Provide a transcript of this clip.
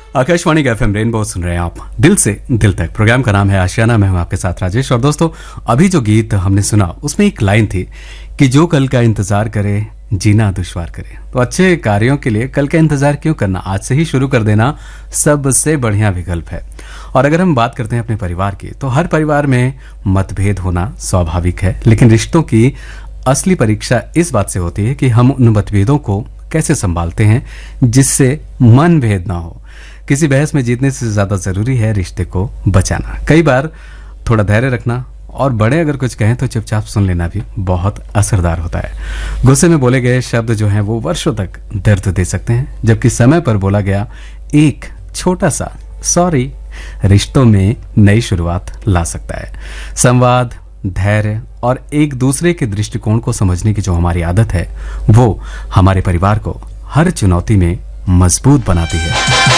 आकाशवाणी का FM rainbow सुन रहे हैं आप। दिल से दिल तक प्रोग्राम का नाम है आशियाना। मैं हूं आपके साथ राजेश। और दोस्तों, अभी जो गीत हमने सुना उसमें एक लाइन थी कि जो कल का इंतजार करे जीना दुश्वार करे। तो अच्छे कार्यों के लिए कल का इंतजार क्यों करना, आज से ही शुरू कर देना सबसे बढ़िया विकल्प है। और अगर हम बात करते हैं अपने परिवार की, तो हर परिवार में मतभेद होना स्वाभाविक है, लेकिन रिश्तों की असली परीक्षा इस बात से होती है कि हम उन मतभेदों को कैसे संभालते हैं जिससे मनभेद ना हो। किसी बहस में जीतने से ज्यादा जरूरी है रिश्ते को बचाना। कई बार थोड़ा धैर्य रखना और बड़े अगर कुछ कहें तो चुपचाप सुन लेना भी बहुत असरदार होता है। गुस्से में बोले गए शब्द जो हैं वो वर्षों तक दर्द दे सकते हैं, जबकि समय पर बोला गया एक छोटा सा सॉरी रिश्तों में नई शुरुआत ला सकता है। संवाद, धैर्य और एक दूसरे के दृष्टिकोण को समझने की जो हमारी आदत है वो हमारे परिवार को हर चुनौती में मजबूत बनाती है।